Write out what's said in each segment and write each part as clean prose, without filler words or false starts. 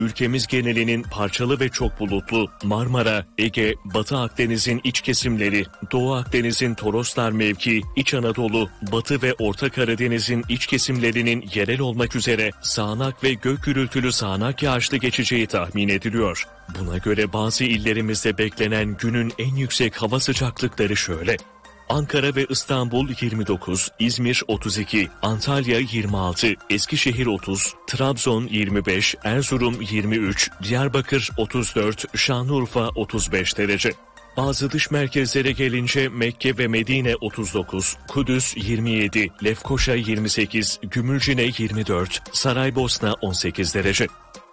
ülkemiz genelinin parçalı ve çok bulutlu Marmara, Ege, Batı Akdeniz'in iç kesimleri, Doğu Akdeniz'in Toroslar mevki, İç Anadolu, Batı ve Orta Karadeniz'in iç kesimlerinin yerel olmak üzere sağanak ve gök gürültülü sağanak yağışlı geçeceği tahmin ediliyor. Buna göre bazı illerimizde beklenen günün en yüksek hava sıcaklıkları şöyle: Ankara ve İstanbul 29, İzmir 32, Antalya 26, Eskişehir 30, Trabzon 25, Erzurum 23, Diyarbakır 34, Şanlıurfa 35 derece. Bazı dış merkezlere gelince Mekke ve Medine 39, Kudüs 27, Lefkoşa 28, Gümülcine 24, Saraybosna 18 derece.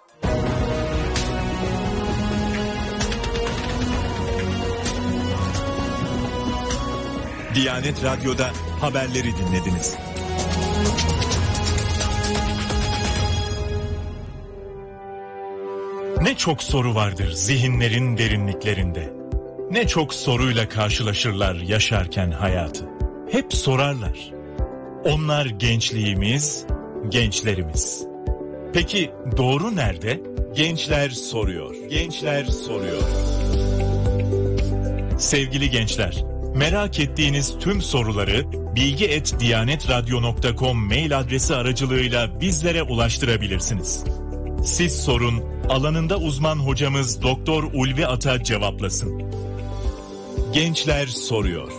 Diyanet Radyo'da haberleri dinlediniz. Ne çok soru vardır zihinlerin derinliklerinde. Ne çok soruyla karşılaşırlar yaşarken hayatı. Hep sorarlar. Onlar gençliğimiz, gençlerimiz. Peki doğru nerede? Gençler soruyor. Gençler soruyor. Sevgili gençler, merak ettiğiniz tüm soruları bilgi@diyanetradyo.com mail adresi aracılığıyla bizlere ulaştırabilirsiniz. Siz sorun, alanında uzman hocamız Doktor Ulvi Ata cevaplasın. Gençler soruyor.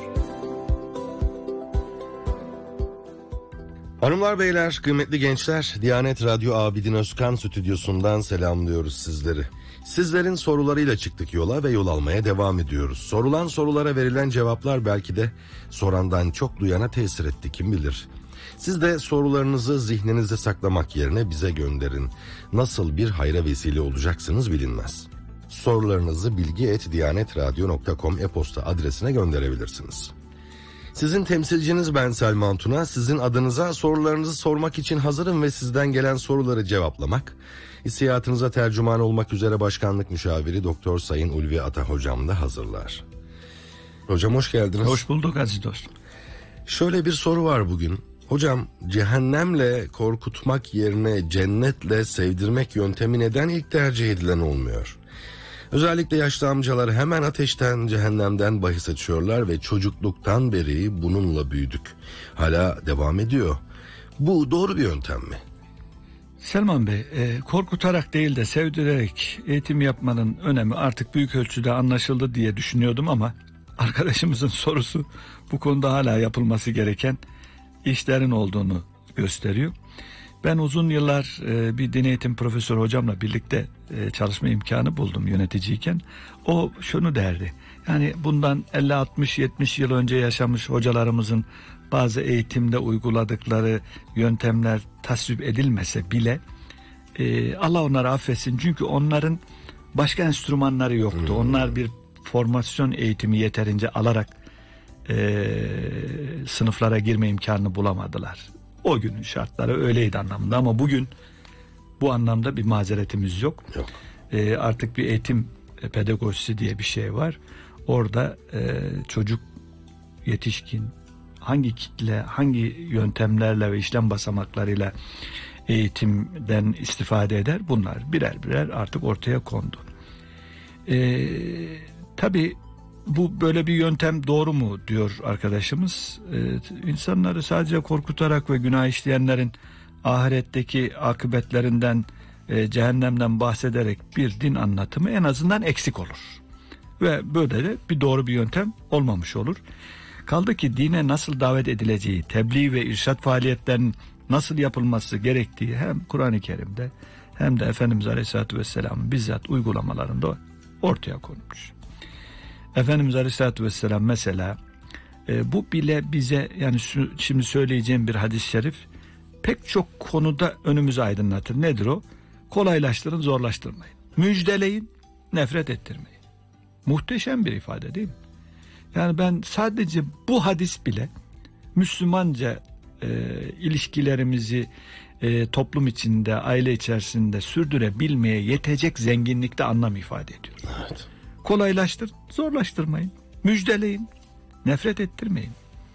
Hanımlar beyler, kıymetli gençler, Diyanet Radyo Abidin Özkan stüdyosundan selamlıyoruz sizleri. Sizlerin sorularıyla çıktık yola ve yol almaya devam ediyoruz. Sorulan sorulara verilen cevaplar belki de sorandan çok duyana tesir etti, kim bilir. Siz de sorularınızı zihninizde saklamak yerine bize gönderin. Nasıl bir hayra vesile olacaksınız bilinmez. Sorularınızı bilgi@diyanetradyo.com e-posta adresine gönderebilirsiniz. Sizin temsilciniz ben Selman Tuna. Sizin adınıza sorularınızı sormak için hazırım ve sizden gelen soruları cevaplamak, hissiyatınıza tercüman olmak üzere Başkanlık Müşaviri Doktor Sayın Ulvi Ata hocam da hazırlar. Hocam hoş geldiniz. Hoş bulduk aziz dostum. Şöyle bir soru var bugün. Hocam, cehennemle korkutmak yerine cennetle sevdirmek yöntemi neden ilk tercih edilen olmuyor? Özellikle yaşlı amcalar hemen ateşten, cehennemden bahis açıyorlar ve çocukluktan beri bununla büyüdük. Hala devam ediyor. Bu doğru bir yöntem mi? Selman Bey, korkutarak değil de sevdirerek eğitim yapmanın önemi artık büyük ölçüde anlaşıldı diye düşünüyordum ama arkadaşımızın sorusu bu konuda hala yapılması gereken işlerin olduğunu gösteriyor. Ben uzun yıllar bir din eğitim profesörü hocamla birlikte çalışma imkanı buldum yöneticiyken. O şunu derdi: yani bundan 50, 60, 70 yıl önce yaşamış hocalarımızın bazı eğitimde uyguladıkları yöntemler tasvip edilmese bile Allah onları affetsin, çünkü onların başka enstrümanları yoktu. Onlar bir formasyon eğitimi yeterince alarak sınıflara girme imkanını bulamadılar. O günün şartları öyleydi anlamında, ama bugün bu anlamda bir mazeretimiz yok. Artık bir eğitim pedagojisi diye bir şey var. Orada çocuk, yetişkin hangi kitle, hangi yöntemlerle ve işlem basamaklarıyla eğitimden istifade eder, bunlar birer birer artık ortaya kondu. Tabii bu böyle bir yöntem doğru mu diyor arkadaşımız. İnsanları sadece korkutarak ve günah işleyenlerin ahiretteki akıbetlerinden, cehennemden bahsederek bir din anlatımı en azından eksik olur. Ve böyle de bir doğru bir yöntem olmamış olur. Kaldı ki dine nasıl davet edileceği, tebliğ ve irşad faaliyetlerinin nasıl yapılması gerektiği hem Kur'an-ı Kerim'de hem de Efendimiz Aleyhisselatü Vesselam'ın bizzat uygulamalarında ortaya konmuş. Efendimiz Aleyhisselatü Vesselam mesela bu bile bize, yani şimdi söyleyeceğim bir hadis-i şerif pek çok konuda önümüzü aydınlatır. Nedir o? Kolaylaştırın, zorlaştırmayın. Müjdeleyin, nefret ettirmeyin. Muhteşem bir ifade değil mi? Yani ben sadece bu hadis bile Müslümanca ilişkilerimizi toplum içinde, aile içerisinde sürdürebilmeye yetecek zenginlikte anlam ifade ediyor. Evet. Kolaylaştır, zorlaştırmayın. Müjdeleyin, nefret ettirmeyin.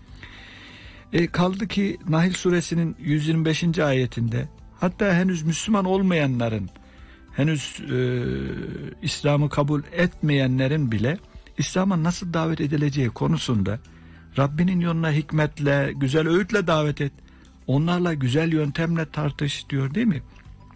Kaldı ki Nahl suresinin 125. ayetinde hatta henüz Müslüman olmayanların henüz İslam'ı kabul etmeyenlerin bile İslam'a nasıl davet edileceği konusunda Rabbinin yoluna hikmetle, güzel öğütle davet et. Onlarla güzel yöntemle tartış diyor değil mi?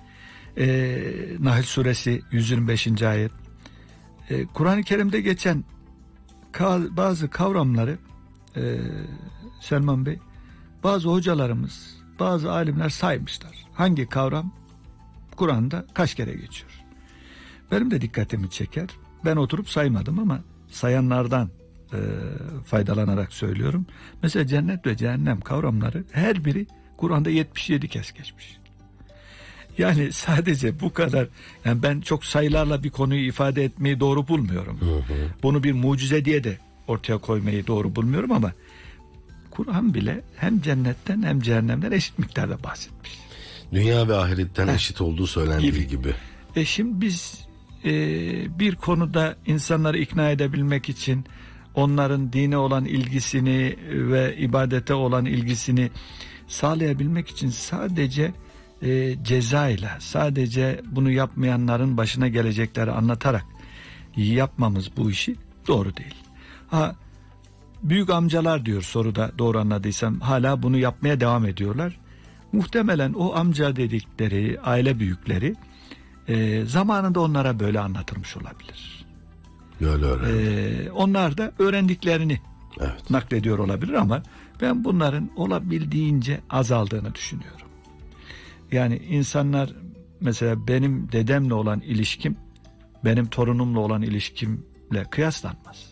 Nahl suresi 125. ayet. Kur'an-ı Kerim'de geçen bazı kavramları Selman Bey, bazı hocalarımız, bazı alimler saymışlar. Hangi kavram Kur'an'da kaç kere geçiyor? Benim de dikkatimi çeker. Ben oturup saymadım ama sayanlardan faydalanarak söylüyorum. Mesela cennet ve cehennem kavramları her biri Kur'an'da 77 kez geçmiş. Yani sadece bu kadar, yani ben çok sayılarla bir konuyu ifade etmeyi doğru bulmuyorum. Bunu bir mucize diye de ortaya koymayı doğru bulmuyorum ama Kur'an bile hem cennetten hem cehennemden eşit miktarda bahsetmiş. Dünya ve ahiretten eşit olduğu söylendiği gibi. Şimdi biz bir konuda insanları ikna edebilmek için onların dine olan ilgisini ve ibadete olan ilgisini sağlayabilmek için sadece cezayla, sadece bunu yapmayanların başına gelecekleri anlatarak yapmamız bu işi doğru değil. Büyük amcalar diyor soruda, doğru anladıysam, hala bunu yapmaya devam ediyorlar. Muhtemelen o amca dedikleri aile büyükleri zamanında onlara böyle anlatılmış olabilir. Öyle. Onlar da öğrendiklerini naklediyor olabilir ama ben bunların olabildiğince azaldığını düşünüyorum. Yani insanlar, mesela benim dedemle olan ilişkim benim torunumla olan ilişkimle kıyaslanmaz.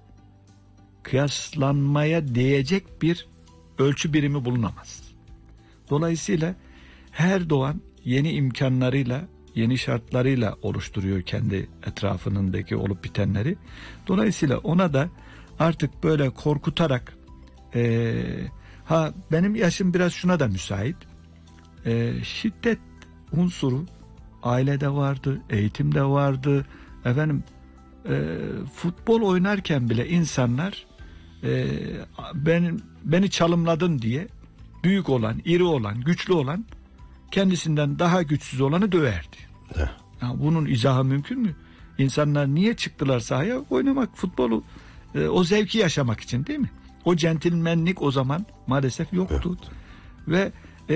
Kıyaslanmaya değecek bir ölçü birimi bulunamaz. Dolayısıyla her doğan yeni imkanlarıyla, yeni şartlarıyla oluşturuyor kendi etrafındaki olup bitenleri. Dolayısıyla ona da artık böyle korkutarak benim yaşım biraz şuna da müsait. Şiddet unsuru ailede vardı, eğitimde vardı. Futbol oynarken bile insanlar beni çalımladın diye büyük olan, iri olan, güçlü olan kendisinden daha güçsüz olanı döverdi. Ya bunun izahı mümkün mü? İnsanlar niye çıktılar sahaya? Oynamak, futbolu, o zevki yaşamak için değil mi? O centilmenlik o zaman maalesef yoktu. Ve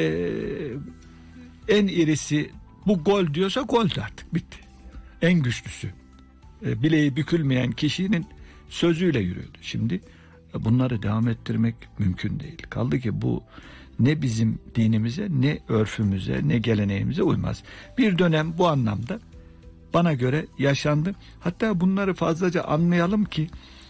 en irisi bu gol diyorsa goldü, artık bitti. En güçlüsü, bileği bükülmeyen kişinin sözüyle yürüyordu. Şimdi bunları devam ettirmek mümkün değil. Kaldı ki bu ne bizim dinimize, ne örfümüze, ne geleneğimize uymaz. Bir dönem bu anlamda bana göre yaşandı. Hatta bunları fazlaca anlayalım ki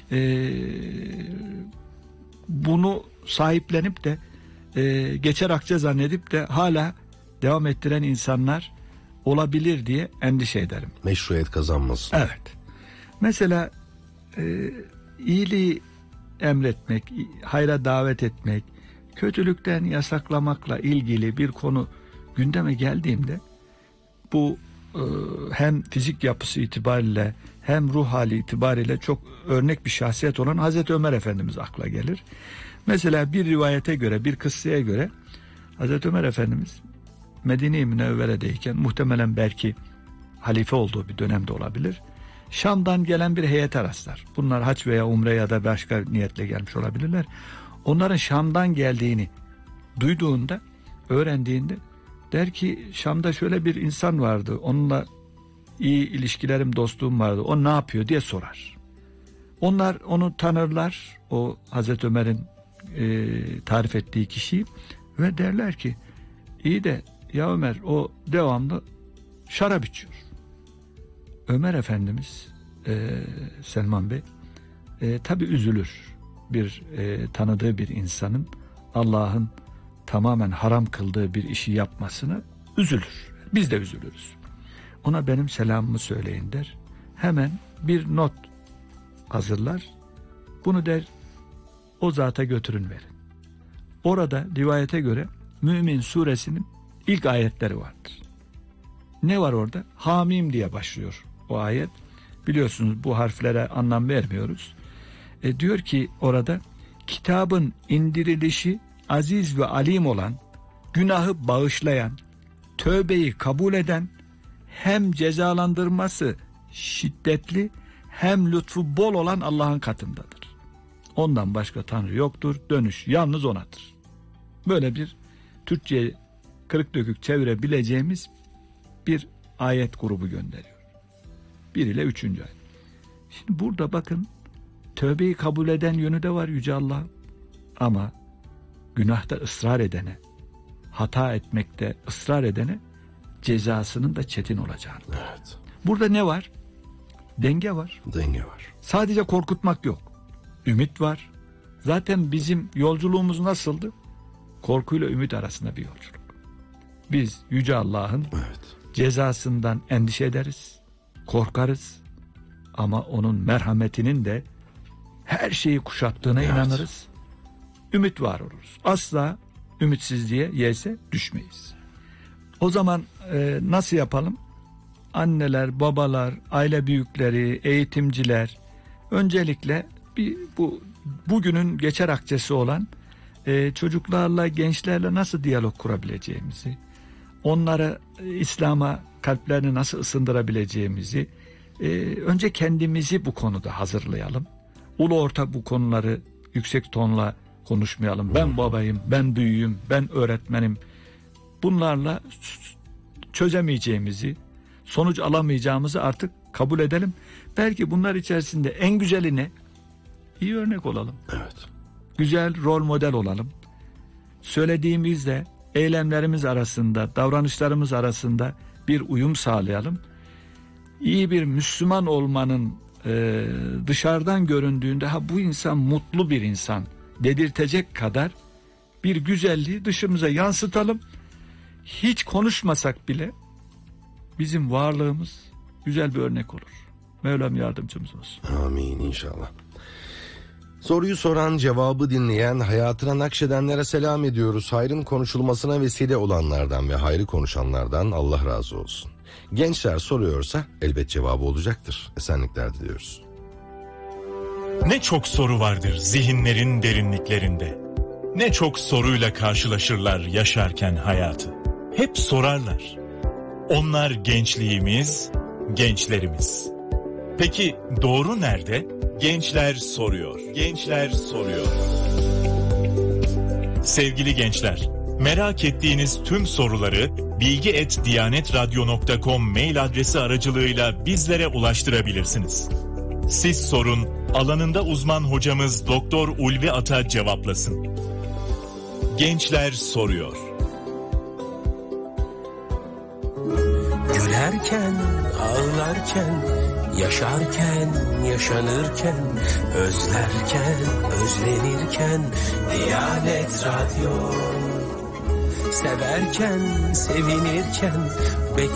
bunu sahiplenip de geçer akçe zannedip de hala devam ettiren insanlar olabilir diye endişe ederim. Meşruiyet kazanmasın. Evet. Mesela iyiliği emretmek, hayra davet etmek, kötülükten yasaklamakla ilgili bir konu gündeme geldiğimde bu hem fizik yapısı itibariyle hem ruh hali itibariyle çok örnek bir şahsiyet olan Hazreti Ömer Efendimiz akla gelir. Mesela bir rivayete göre, bir kıssaya göre Hazreti Ömer Efendimiz Medine-i Münevvere'deyken, muhtemelen belki halife olduğu bir dönemde olabilir, Şam'dan gelen bir heyete rastlar. Bunlar hac veya umre ya da başka niyetle gelmiş olabilirler. Onların Şam'dan geldiğini duyduğunda, öğrendiğinde der ki Şam'da şöyle bir insan vardı, onunla iyi ilişkilerim, dostluğum vardı, o ne yapıyor diye sorar. Onlar onu tanırlar, o Hazreti Ömer'in tarif ettiği kişiyi, ve derler ki iyi de ya Ömer, o devamlı şarap içiyor. Ömer Efendimiz Selman Bey tabi üzülür, bir tanıdığı bir insanın Allah'ın tamamen haram kıldığı bir işi yapmasına üzülür. Biz de üzülürüz. Ona benim selamımı söyleyin der. Hemen bir not hazırlar. Bunu der o zata götürün verin. Orada rivayete göre Mümin suresinin ilk ayetleri vardır. Ne var orada? Hamim diye başlıyor o ayet. Biliyorsunuz bu harflere anlam vermiyoruz. Diyor ki orada, kitabın indirilişi aziz ve alim olan, günahı bağışlayan, tövbeyi kabul eden, hem cezalandırması şiddetli hem lütfu bol olan Allah'ın katındadır. Ondan başka Tanrı yoktur. Dönüş yalnız O'nadır. Böyle bir Türkçe'ye kırık dökük çevirebileceğimiz bir ayet grubu gönderiyor. 1 ile 3. ayet. Şimdi burada bakın, tövbeyi kabul eden yönü de var Yüce Allah. Ama günahta ısrar edene, hata etmekte ısrar edene cezasının da çetin olacağını. Evet. Burada ne var? Denge var. Denge var. Sadece korkutmak yok. Ümit var. Zaten bizim yolculuğumuz nasıldı? Korkuyla ümit arasında bir yolculuk. Biz Yüce Allah'ın cezasından endişe ederiz, korkarız. Ama onun merhametinin de her şeyi kuşattığına inanırız. Ümit var oluruz. Asla ümitsizliğe yelse düşmeyiz. O zaman nasıl yapalım? Anneler, babalar, aile büyükleri, eğitimciler öncelikle bugünün geçer akçesi olan çocuklarla, gençlerle nasıl diyalog kurabileceğimizi, onlara İslam'a kalplerini nasıl ısındırabileceğimizi, önce kendimizi bu konuda hazırlayalım. Ulu orta bu konuları yüksek tonla konuşmayalım. Ben babayım, ben büyüğüm, ben öğretmenim. Bunlarla çözemeyeceğimizi, sonuç alamayacağımızı artık kabul edelim. Belki bunlar içerisinde en güzeli ne? İyi örnek olalım. Evet. Güzel rol model olalım. Söylediğimizle eylemlerimiz arasında, davranışlarımız arasında bir uyum sağlayalım. İyi bir Müslüman olmanın dışarıdan göründüğünde bu insan mutlu bir insan dedirtecek kadar bir güzelliği dışımıza yansıtalım. Hiç konuşmasak bile bizim varlığımız güzel bir örnek olur. Mevlam yardımcımız olsun. Amin inşallah. Soruyu soran, cevabı dinleyen, hayatına nakşedenlere selam ediyoruz. Hayrın konuşulmasına vesile olanlardan ve hayrı konuşanlardan Allah razı olsun. Gençler soruyorsa elbet cevabı olacaktır. Esenlikler diliyoruz. Ne çok soru vardır zihinlerin derinliklerinde. Ne çok soruyla karşılaşırlar yaşarken hayatı. Hep sorarlar. Onlar gençliğimiz, gençlerimiz. Peki doğru nerede? Gençler soruyor. Gençler soruyor. Sevgili gençler, merak ettiğiniz tüm soruları bilgi@diyanetradyo.com mail adresi aracılığıyla bizlere ulaştırabilirsiniz. Siz sorun, alanında uzman hocamız Doktor Ulvi Ata cevaplasın. Gençler soruyor. Gülerken, ağlarken, yaşarken, yaşanırken, özlerken, özlenirken, Diyanet Radyo. Severken, sevinirken,